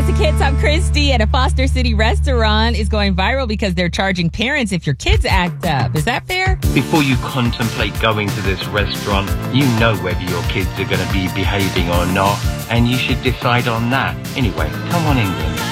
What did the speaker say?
Classic Hits. I'm Christy, and a Foster City restaurant is going viral because they're charging parents if your kids act up. Is that fair? Before you contemplate going to this restaurant, you know whether your kids are going to be behaving or not, and you should decide on that. Anyway, come on in, Linda.